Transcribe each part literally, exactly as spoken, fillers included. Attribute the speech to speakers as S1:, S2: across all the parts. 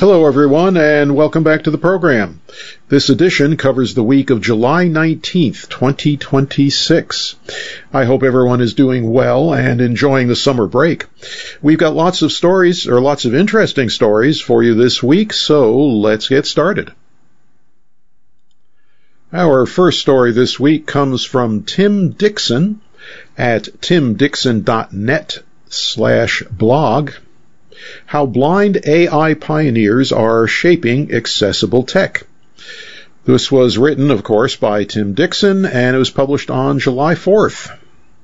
S1: Hello, everyone, and welcome back to the program. This edition covers the week of July nineteenth, twenty twenty-six. I hope everyone is doing well and enjoying the summer break. We've got lots of stories, or lots of interesting stories for you this week, so let's get started. Our first story this week comes from Tim Dixon at timdixon.net slash blog. How blind A I pioneers are shaping accessible tech. This was written, of course, by Tim Dixon, and it was published on July fourth.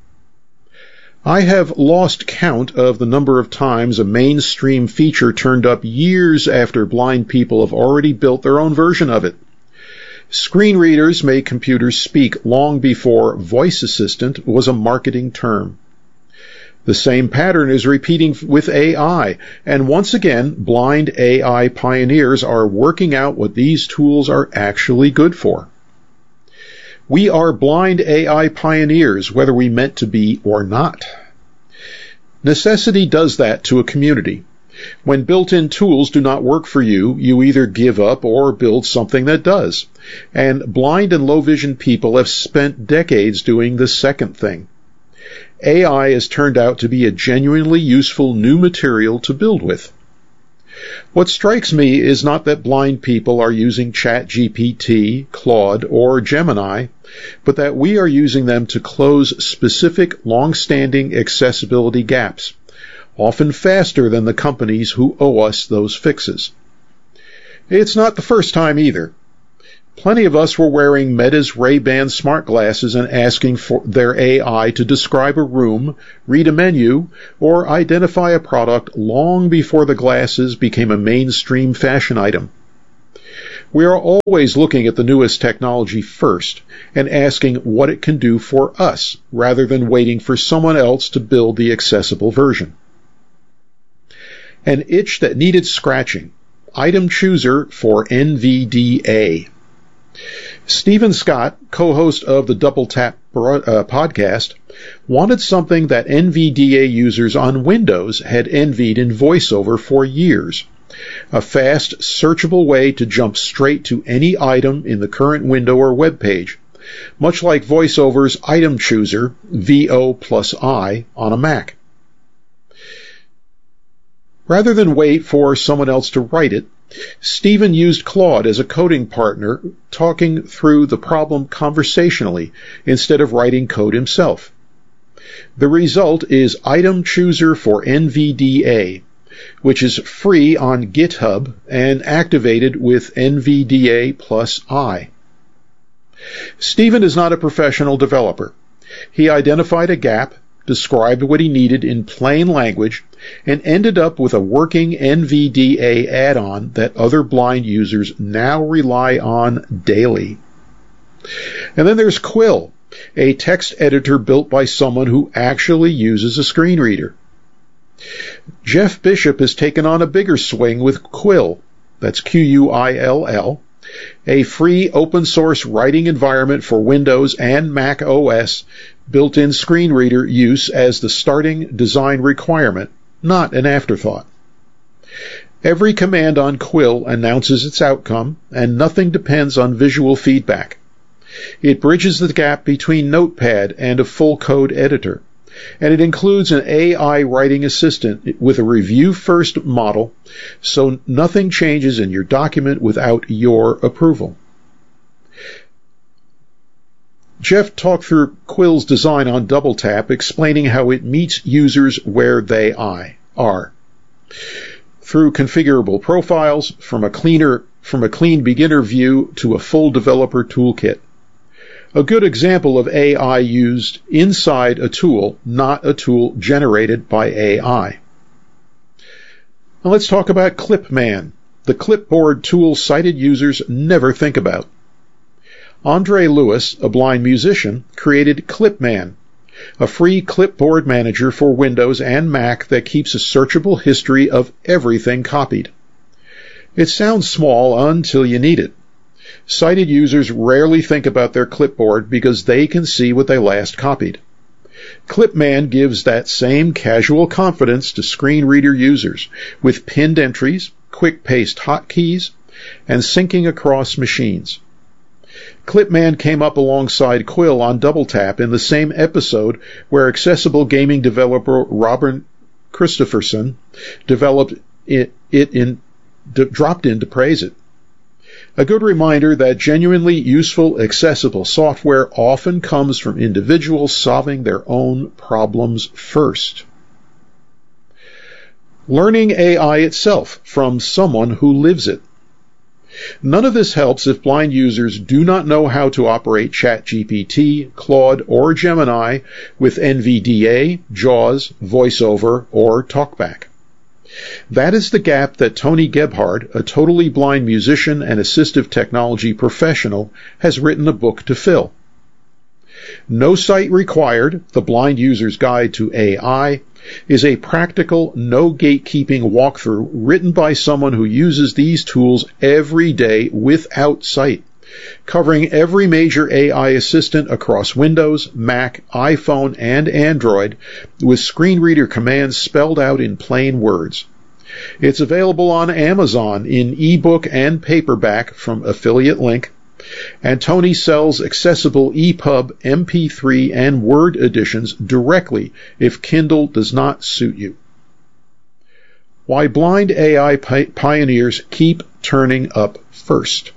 S1: I have lost count of the number of times a mainstream feature turned up years after blind people have already built their own version of it. Screen readers made computers speak long before voice assistant was a marketing term. The same pattern is repeating with A I, and once again, blind A I pioneers are working out what these tools are actually good for. We are blind A I pioneers, whether we meant to be or not. Necessity does that to a community. When built-in tools do not work for you, you either give up or build something that does. And blind and low-vision people have spent decades doing the second thing. A I has turned out to be a genuinely useful new material to build with. What strikes me is not that blind people are using ChatGPT, Claude, or Gemini, but that we are using them to close specific, long-standing accessibility gaps, often faster than the companies who owe us those fixes. It's not the first time either. Plenty of us were wearing Meta's Ray-Ban smart glasses and asking for their A I to describe a room, read a menu, or identify a product long before the glasses became a mainstream fashion item. We are always looking at the newest technology first and asking what it can do for us, rather than waiting for someone else to build the accessible version. An itch that needed scratching. Item chooser for N V D A. Stephen Scott, co-host of the Double Tap uh, podcast, wanted something that N V D A users on Windows had envied in VoiceOver for years. A fast, searchable way to jump straight to any item in the current window or web page, much like VoiceOver's item chooser, V O plus I, on a Mac. Rather than wait for someone else to write it, Stephen used Claude as a coding partner, talking through the problem conversationally instead of writing code himself. The result is Item Chooser for N V D A, which is free on GitHub and activated with N V D A plus I. Stephen is not a professional developer. He identified a gap, described what he needed in plain language, and ended up with a working N V D A add-on that other blind users now rely on daily. And then there's Quill, a text editor built by someone who actually uses a screen reader. Jeff Bishop has taken on a bigger swing with Quill, that's Q U I L L, a free open-source writing environment for Windows and Mac O S, built-in screen reader use as the starting design requirement, not an afterthought. Every command on Quill announces its outcome, and nothing depends on visual feedback. It bridges the gap between Notepad and a full-code editor, and it includes an A I writing assistant with a review-first model, so nothing changes in your document without your approval. Jeff talked through Quill's design on DoubleTap, explaining how it meets users where they are. Through configurable profiles, from a cleaner, from a clean beginner view to a full developer toolkit. A good example of A I used inside a tool, not a tool generated by A I. Now let's talk about Clipman, the clipboard tool sighted users never think about. Andre Lewis, a blind musician, created Clipman, a free clipboard manager for Windows and Mac that keeps a searchable history of everything copied. It sounds small until you need it. Sighted users rarely think about their clipboard because they can see what they last copied. Clipman gives that same casual confidence to screen reader users with pinned entries, quick-paced hotkeys, and syncing across machines. Clipman came up alongside Quill on DoubleTap in the same episode where accessible gaming developer Robert Christopherson developed it, it in, d- dropped in to praise it. A good reminder that genuinely useful, accessible software often comes from individuals solving their own problems first. Learning A I itself from someone who lives it. None of this helps if blind users do not know how to operate ChatGPT, Claude, or Gemini with N V D A, JAWS, VoiceOver, or TalkBack. That is the gap that Tony Gebhard, a totally blind musician and assistive technology professional, has written a book to fill. No Sight Required, The Blind User's Guide to A I, is a practical, no gatekeeping walkthrough written by someone who uses these tools every day without sight, covering every major A I assistant across Windows, Mac, iPhone, and Android with screen reader commands spelled out in plain words. It's available on Amazon in ebook and paperback from Affiliate Link, and Tony sells accessible E P U B, M P three, and Word editions directly if Kindle does not suit you. Why blind A I pi- pioneers keep turning up first.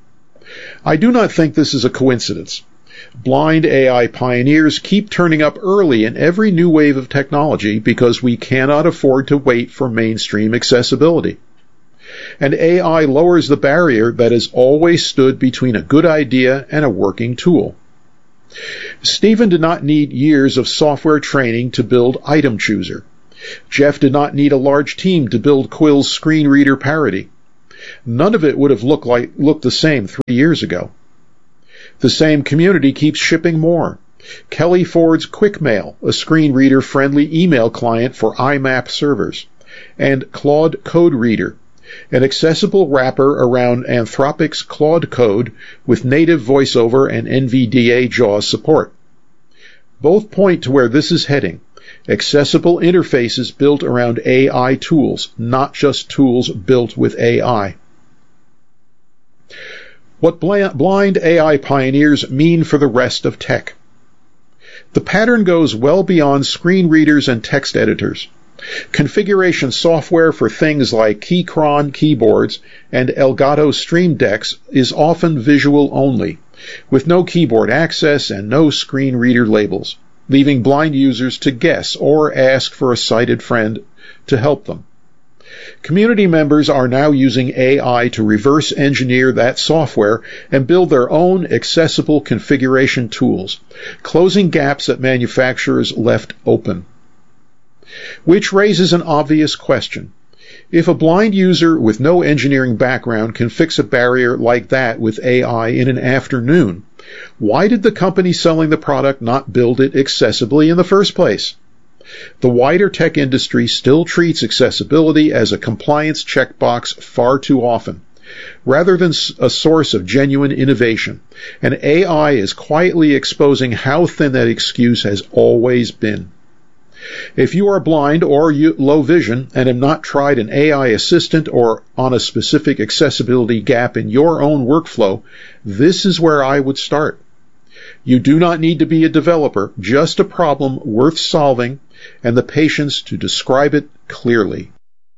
S1: I do not think this is a coincidence. Blind A I pioneers keep turning up early in every new wave of technology because we cannot afford to wait for mainstream accessibility. And A I lowers the barrier that has always stood between a good idea and a working tool. Stephen did not need years of software training to build Item Chooser. Jeff did not need a large team to build Quill's screen reader parody. None of it would have looked like looked the same three years ago. The same community keeps shipping more. Kelly Ford's QuickMail, a screen reader-friendly email client for I MAP servers, and Claude Code Reader, an accessible wrapper around Anthropic's Claude Code with native VoiceOver and N V D A JAWS support. Both point to where this is heading. Accessible interfaces built around A I tools, not just tools built with A I. What blind A I pioneers mean for the rest of tech. The pattern goes well beyond screen readers and text editors. Configuration software for things like Keychron keyboards and Elgato Stream Decks is often visual only, with no keyboard access and no screen reader labels, leaving blind users to guess or ask for a sighted friend to help them. Community members are now using A I to reverse engineer that software and build their own accessible configuration tools, closing gaps that manufacturers left open. Which raises an obvious question. If a blind user with no engineering background can fix a barrier like that with A I in an afternoon, why did the company selling the product not build it accessibly in the first place? The wider tech industry still treats accessibility as a compliance checkbox far too often, rather than a source of genuine innovation, and A I is quietly exposing how thin that excuse has always been. If you are blind or low vision and have not tried an A I assistant or on a specific accessibility gap in your own workflow, this is where I would start. You do not need to be a developer, just a problem worth solving and the patience to describe it clearly.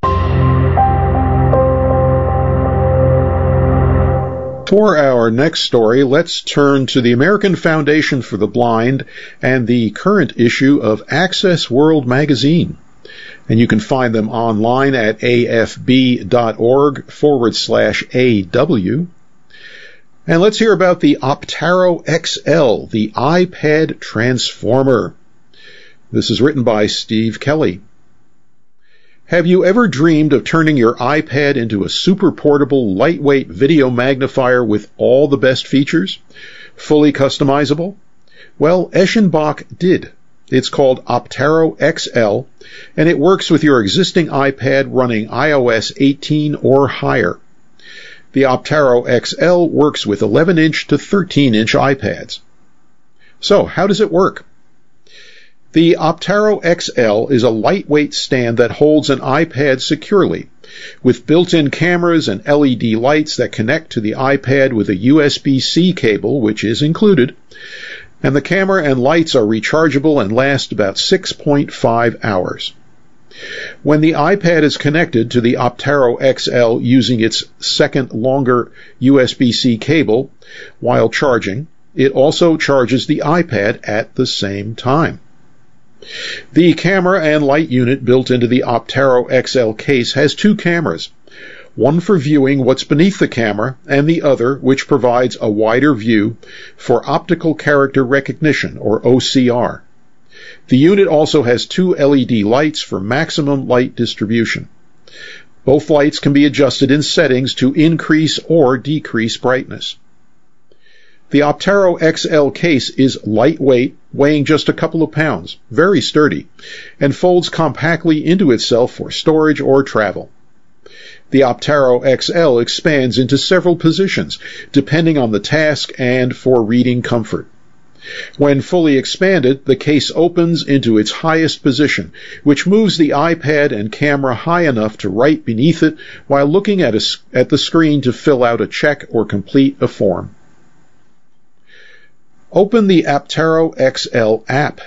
S1: For our next story, let's turn to the American Foundation for the Blind and the current issue of Access World magazine. And you can find them online at afb.org forward slash AW. And let's hear about the Optaro X L, the iPad transformer. This is written by Steve Kelly. Have you ever dreamed of turning your iPad into a super portable, lightweight video magnifier with all the best features? Fully customizable? Well, Eschenbach did. It's called Optaro X L, and it works with your existing iPad running i O S eighteen or higher. The Optaro X L works with eleven inch to thirteen inch iPads. So, how does it work? The Optaro X L is a lightweight stand that holds an iPad securely, with built-in cameras and L E D lights that connect to the iPad with a U S B C cable, which is included, and the camera and lights are rechargeable and last about six point five hours. When the iPad is connected to the Optero X L using its second longer U S B C cable while charging, it also charges the iPad at the same time. The camera and light unit built into the Optero X L case has two cameras, one for viewing what's beneath the camera and the other which provides a wider view for optical character recognition, or O C R. The unit also has two L E D lights for maximum light distribution. Both lights can be adjusted in settings to increase or decrease brightness. The Optero X L case is lightweight, weighing just a couple of pounds, very sturdy, and folds compactly into itself for storage or travel. The Optero X L expands into several positions, depending on the task and for reading comfort. When fully expanded, the case opens into its highest position, which moves the iPad and camera high enough to write beneath it while looking at, a, at the screen to fill out a check or complete a form. Open the Optero X L app.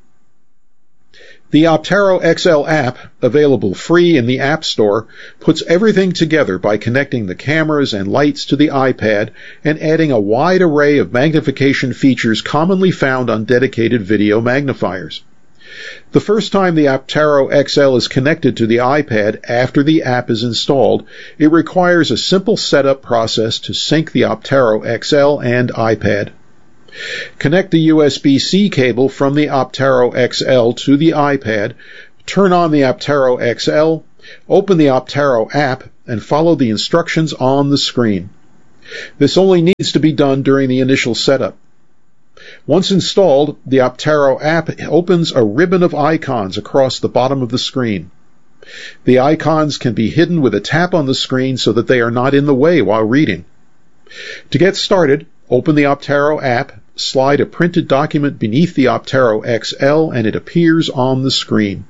S1: The Optero X L app, available free in the App Store, puts everything together by connecting the cameras and lights to the iPad and adding a wide array of magnification features commonly found on dedicated video magnifiers. The first time the Optero X L is connected to the iPad after the app is installed, it requires a simple setup process to sync the Optero X L and iPad. Connect the U S B C cable from the Optero X L to the iPad, turn on the Optero X L, open the Optero app, and follow the instructions on the screen. This only needs to be done during the initial setup. Once installed, the Optero app opens a ribbon of icons across the bottom of the screen. The icons can be hidden with a tap on the screen so that they are not in the way while reading. To get started, open the Optero app, slide a printed document beneath the Optero X L, and it appears on the screen.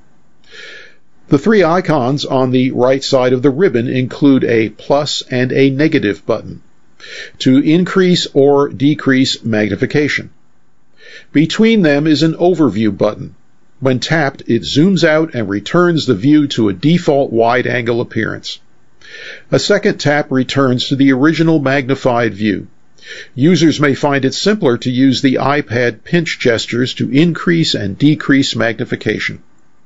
S1: The three icons on the right side of the ribbon include a plus and a negative button to increase or decrease magnification. Between them is an overview button. When tapped, it zooms out and returns the view to a default wide-angle appearance. A second tap returns to the original magnified view. Users may find it simpler to use the iPad pinch gestures to increase and decrease magnification.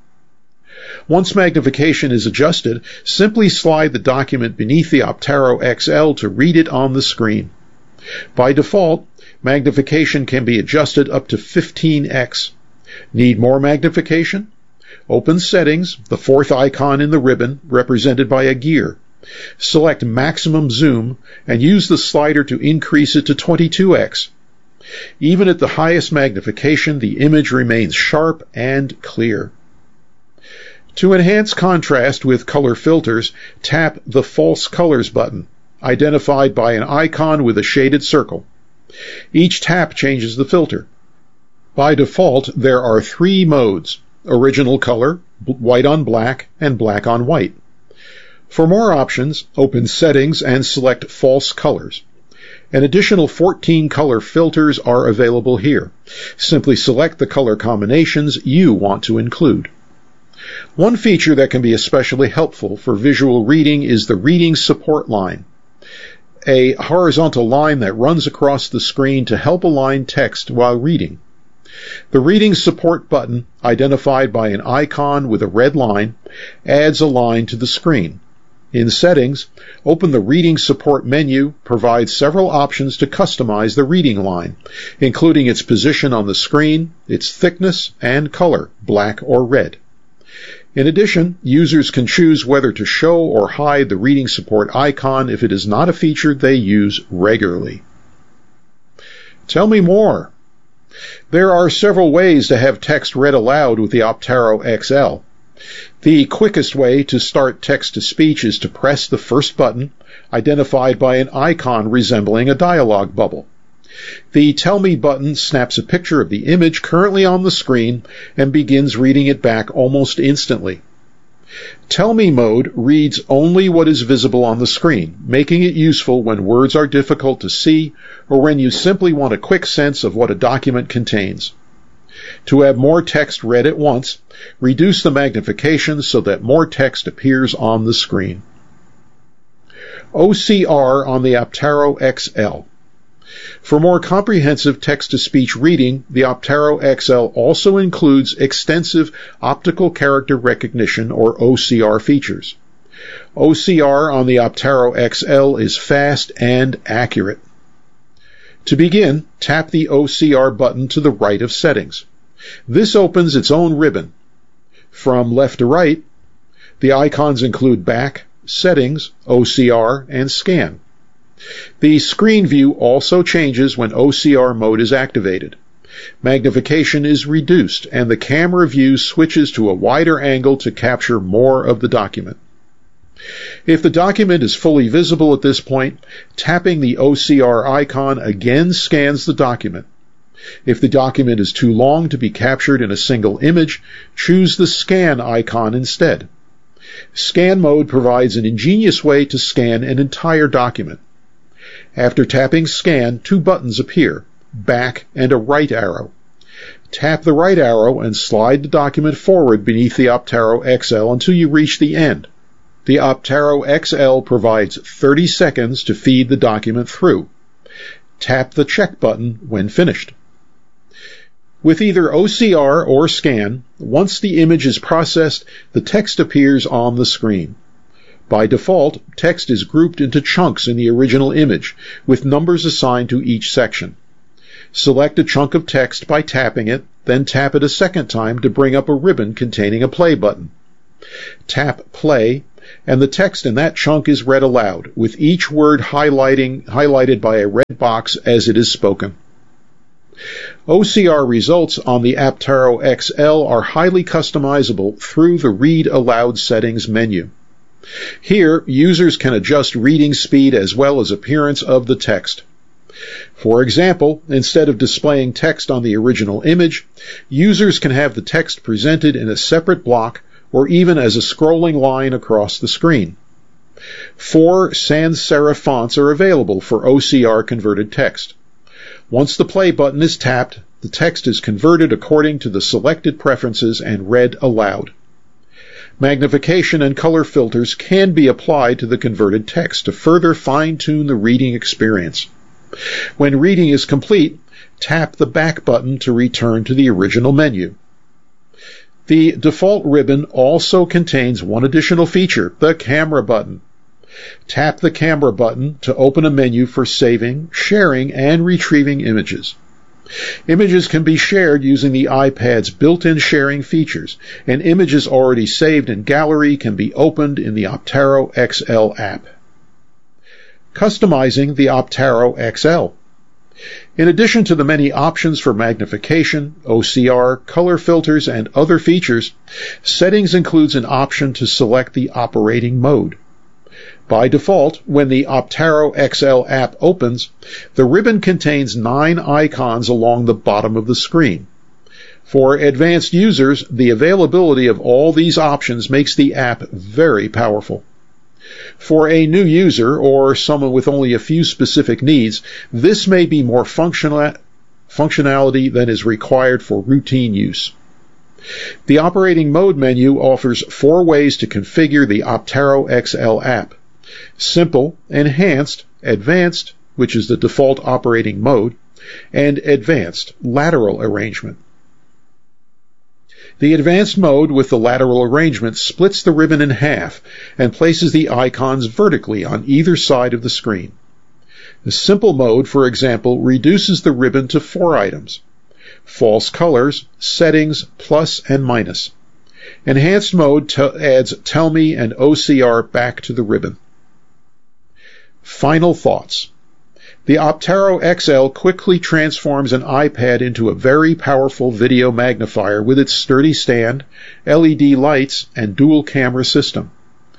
S1: Once magnification is adjusted, simply slide the document beneath the Optero X L to read it on the screen. By default, magnification can be adjusted up to fifteen x. Need more magnification? Open Settings, the fourth icon in the ribbon, represented by a gear. Select Maximum Zoom and use the slider to increase it to twenty-two x. Even at the highest magnification, the image remains sharp and clear. To enhance contrast with color filters, tap the False Colors button, identified by an icon with a shaded circle. Each tap changes the filter. By default, there are three modes: original color, white on black, and black on white. For more options, open Settings and select False Colors. An additional fourteen color filters are available here. Simply select the color combinations you want to include. One feature that can be especially helpful for visual reading is the Reading Support line, a horizontal line that runs across the screen to help align text while reading. The Reading Support button, identified by an icon with a red line, adds a line to the screen. In Settings, open the Reading Support menu, provides several options to customize the reading line, including its position on the screen, its thickness, and color, black or red. In addition, users can choose whether to show or hide the Reading Support icon if it is not a feature they use regularly. Tell me more. There are several ways to have text read aloud with the Optero X L. The quickest way to start text-to-speech is to press the first button, identified by an icon resembling a dialog bubble. The Tell Me button snaps a picture of the image currently on the screen and begins reading it back almost instantly. Tell Me mode reads only what is visible on the screen, making it useful when words are difficult to see or when you simply want a quick sense of what a document contains. To have more text read at once, reduce the magnification so that more text appears on the screen. O C R on the Optaro X L. For more comprehensive text-to-speech reading, the Optaro X L also includes extensive optical character recognition, or O C R, features. O C R on the Optaro X L is fast and accurate. To begin, tap the O C R button to the right of Settings. This opens its own ribbon. From left to right, the icons include Back, Settings, O C R, and Scan. The screen view also changes when O C R mode is activated. Magnification is reduced, and the camera view switches to a wider angle to capture more of the document. If the document is fully visible at this point, tapping the O C R icon again scans the document. If the document is too long to be captured in a single image, choose the Scan icon instead. Scan mode provides an ingenious way to scan an entire document. After tapping Scan, two buttons appear, Back and a right arrow. Tap the right arrow and slide the document forward beneath the Optaro X L until you reach the end. The Optaro X L provides thirty seconds to feed the document through. Tap the check button when finished. With either O C R or Scan, once the image is processed, the text appears on the screen. By default, text is grouped into chunks in the original image, with numbers assigned to each section. Select a chunk of text by tapping it, then tap it a second time to bring up a ribbon containing a play button. Tap Play, and the text in that chunk is read aloud, with each word highlighting, highlighted by a red box as it is spoken. O C R results on the Optaro X L are highly customizable through the Read Aloud Settings menu. Here, users can adjust reading speed as well as appearance of the text. For example, instead of displaying text on the original image, users can have the text presented in a separate block or even as a scrolling line across the screen. Four sans serif fonts are available for O C R converted text. Once the play button is tapped, the text is converted according to the selected preferences and read aloud. Magnification and color filters can be applied to the converted text to further fine-tune the reading experience. When reading is complete, tap the back button to return to the original menu. The default ribbon also contains one additional feature, the camera button. Tap the camera button to open a menu for saving, sharing, and retrieving images. Images can be shared using the iPad's built-in sharing features, and images already saved in Gallery can be opened in the Optaro X L app. Customizing the Optaro X L. In addition to the many options for magnification, O C R, color filters, and other features, Settings includes an option to select the operating mode. By default, when the Optaro X L app opens, the ribbon contains nine icons along the bottom of the screen. For advanced users, the availability of all these options makes the app very powerful. For a new user or someone with only a few specific needs, this may be more functional, functionality than is required for routine use. The operating mode menu offers four ways to configure the Optaro X L app: Simple, Enhanced, Advanced, which is the default operating mode, and Advanced, Lateral Arrangement. The Advanced mode with the lateral arrangement splits the ribbon in half and places the icons vertically on either side of the screen. The Simple mode, for example, reduces the ribbon to four items: false colors, settings, plus and minus. Enhanced mode t- adds Tell Me and O C R back to the ribbon. Final thoughts. The Optaro X L quickly transforms an iPad into a very powerful video magnifier with its sturdy stand, L E D lights, and dual camera system. The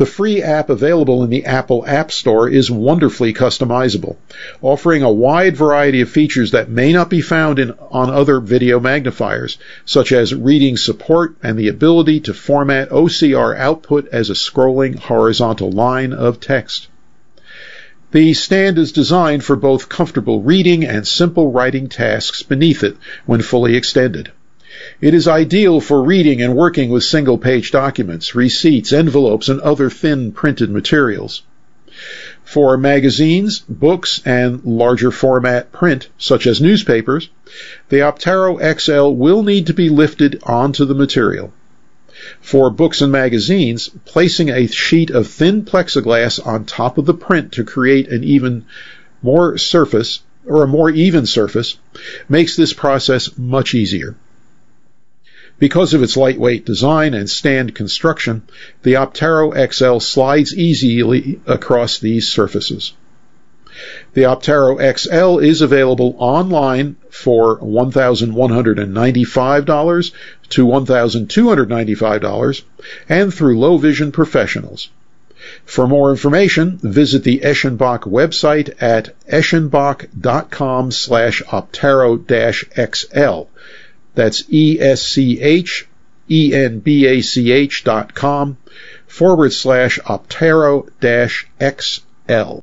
S1: The free app available in the Apple App Store is wonderfully customizable, offering a wide variety of features that may not be found in, on other video magnifiers, such as reading support and the ability to format O C R output as a scrolling horizontal line of text. The stand is designed for both comfortable reading and simple writing tasks beneath it when fully extended. It is ideal for reading and working with single-page documents, receipts, envelopes, and other thin printed materials. For magazines, books, and larger format print, such as newspapers, the Optero X L will need to be lifted onto the material. For books and magazines, placing a sheet of thin plexiglass on top of the print to create an even more surface, or a more even surface, makes this process much easier. Because of its lightweight design and stand construction, the Optero X L slides easily across these surfaces. The Optero X L is available online for one thousand one hundred ninety-five dollars to one thousand two hundred ninety-five dollars and through Low Vision professionals. For more information, visit the Eschenbach website at eschenbach.com slash Optero-XL. That's E-S-C-H-E-N-B-A-C-H dot com forward slash Optero dash XL.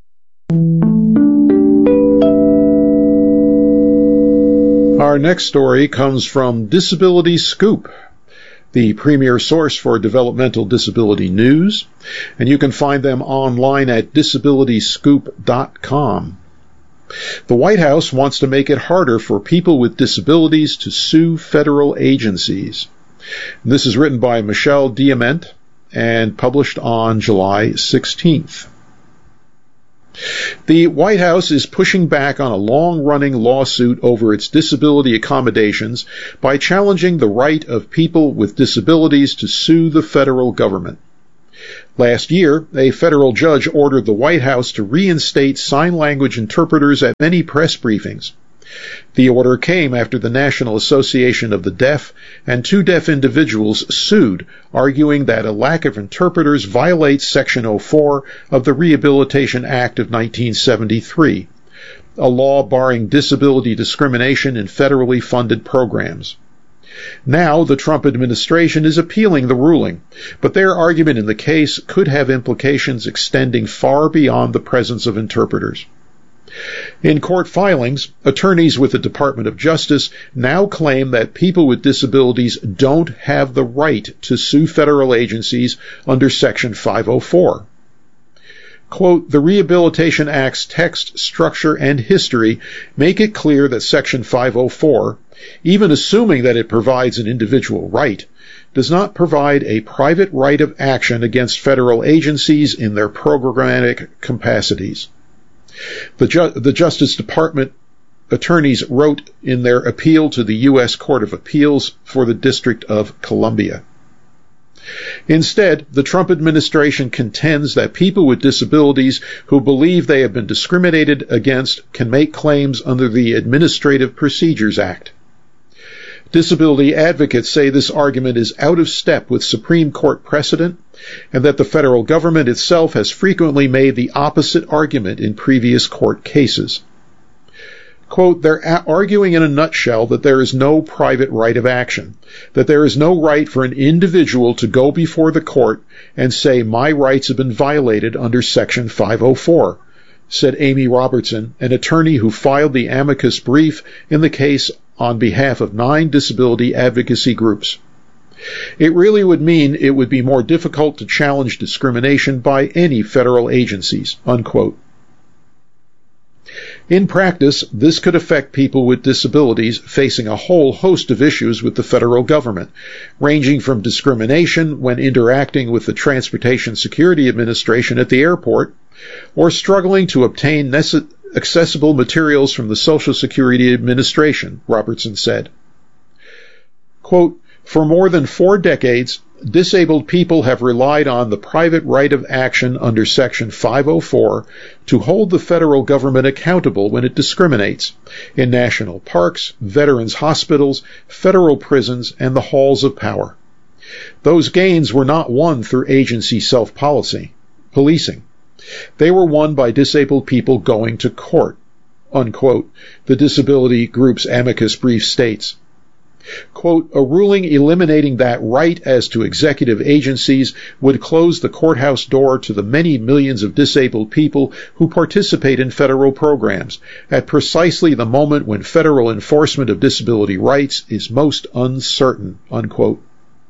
S1: Our next story comes from Disability Scoop, the premier source for developmental disability news, and you can find them online at disability scoop dot com. The White House wants to make it harder for people with disabilities to sue federal agencies. This is written by Michelle Diamant and published on July sixteenth. The White House is pushing back on a long-running lawsuit over its disability accommodations by challenging the right of people with disabilities to sue the federal government. Last year, a federal judge ordered the White House to reinstate sign language interpreters at many press briefings. The order came after the National Association of the Deaf and two deaf individuals sued, arguing that a lack of interpreters violates Section oh four of the Rehabilitation Act of nineteen seventy-three, a law barring disability discrimination in federally funded programs. Now, the Trump administration is appealing the ruling, but their argument in the case could have implications extending far beyond the presence of interpreters. In court filings, attorneys with the Department of Justice now claim that people with disabilities don't have the right to sue federal agencies under Section five oh four. Quote, the Rehabilitation Act's text, structure, and history make it clear that Section five oh four, even assuming that it provides an individual right, does not provide a private right of action against federal agencies in their programmatic capacities. The, Ju- the Justice Department attorneys wrote in their appeal to the U S Court of Appeals for the District of Columbia. Instead, the Trump administration contends that people with disabilities who believe they have been discriminated against can make claims under the Administrative Procedures Act. Disability advocates say this argument is out of step with Supreme Court precedent and that the federal government itself has frequently made the opposite argument in previous court cases. Quote, they're arguing in a nutshell that there is no private right of action, that there is no right for an individual to go before the court and say my rights have been violated under Section five oh four, said Amy Robertson, an attorney who filed the amicus brief in the case on behalf of nine disability advocacy groups. It really would mean it would be more difficult to challenge discrimination by any federal agencies, unquote. In practice, this could affect people with disabilities facing a whole host of issues with the federal government, ranging from discrimination when interacting with the Transportation Security Administration at the airport, or struggling to obtain necessary accessible materials from the Social Security Administration, Robertson said. Quote, for more than four decades, disabled people have relied on the private right of action under Section five oh four to hold the federal government accountable when it discriminates in national parks, veterans hospitals, federal prisons, and the halls of power. Those gains were not won through agency self-policy, policing. They were won by disabled people going to court, unquote, the disability group's amicus brief states. Quote, a ruling eliminating that right as to executive agencies would close the courthouse door to the many millions of disabled people who participate in federal programs at precisely the moment when federal enforcement of disability rights is most uncertain, unquote.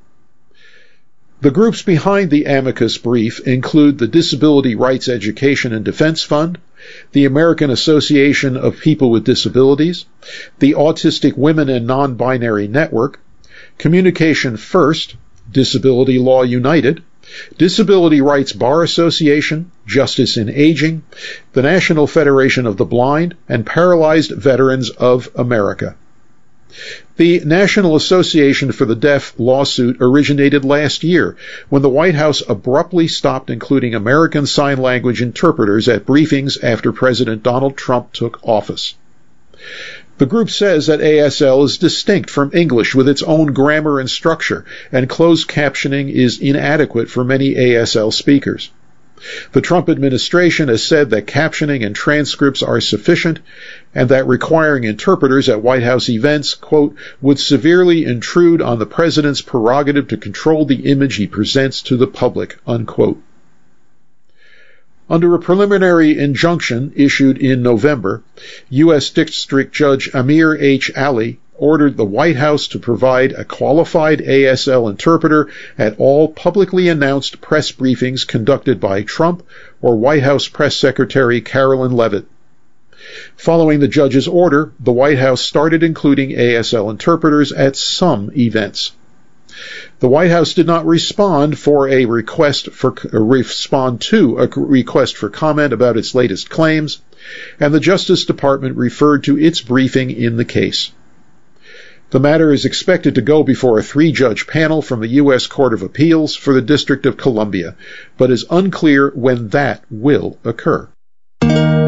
S1: The groups behind the amicus brief include the Disability Rights Education and Defense Fund, the American Association of People with Disabilities, the Autistic Women and Non-Binary Network, Communication First, Disability Law United, Disability Rights Bar Association, Justice in Aging, the National Federation of the Blind, and Paralyzed Veterans of America. The National Association for the Deaf lawsuit originated last year when the White House abruptly stopped including American Sign Language interpreters at briefings after President Donald Trump took office. The group says that A S L is distinct from English with its own grammar and structure, and closed captioning is inadequate for many A S L speakers. The Trump administration has said that captioning and transcripts are sufficient and that requiring interpreters at White House events, quote, would severely intrude on the president's prerogative to control the image he presents to the public, unquote. Under a preliminary injunction issued in November, U S District Judge Amir H. Ali ordered the White House to provide a qualified A S L interpreter at all publicly announced press briefings conducted by Trump or White House Press Secretary Carolyn Leavitt. Following the judge's order, the White House started including A S L interpreters at some events. The White House did not respond for a request for uh, respond to a request for comment about its latest claims, and the Justice Department referred to its briefing in the case. The matter is expected to go before a three-judge panel from the U S Court of Appeals for the District of Columbia, but is unclear when that will occur.